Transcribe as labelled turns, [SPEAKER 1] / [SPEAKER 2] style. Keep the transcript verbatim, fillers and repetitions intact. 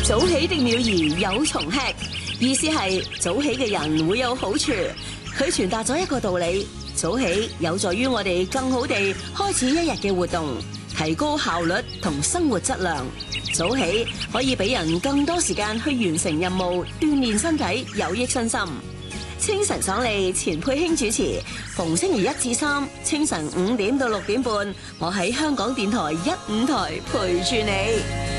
[SPEAKER 1] 早起的鳥兒有蟲吃，意思係早起嘅人會有好處。佢傳達咗一個道理：早起有助於我哋更好地開始一日嘅活動，提高效率同生活質量。早起可以俾人更多時間去完成任務，鍛煉身體，有益身心。清晨爽利，錢佩卿主持，逢星期一至三清晨五點到六點半，我喺香港電台一五台陪住你。